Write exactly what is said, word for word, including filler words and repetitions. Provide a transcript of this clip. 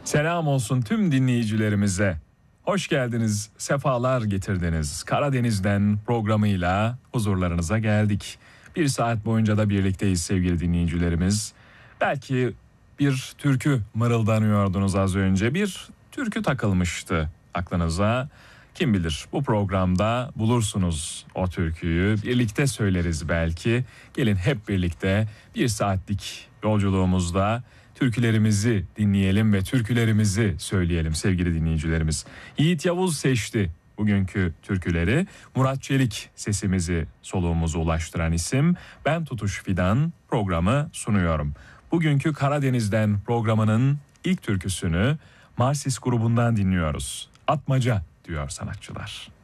Selam olsun tüm dinleyicilerimize. Hoş geldiniz, sefalar getirdiniz. Karadeniz'den programıyla huzurlarınıza geldik. Bir saat boyunca da birlikteyiz sevgili dinleyicilerimiz. Belki bir türkü mırıldanıyordunuz az önce. Bir türkü takılmıştı aklınıza. Kim bilir bu programda bulursunuz o türküyü. Birlikte söyleriz belki. Gelin hep birlikte bir saatlik yolculuğumuzda türkülerimizi dinleyelim ve türkülerimizi söyleyelim sevgili dinleyicilerimiz. Yiğit Yavuz seçti bugünkü türküleri. Murat Çelik sesimizi, soluğumuzu ulaştıran isim. Ben Tutuş Fidan programı sunuyorum. Bugünkü Karadeniz'den programının ilk türküsünü Marsis grubundan dinliyoruz. Atmaca diyor sanatçılar.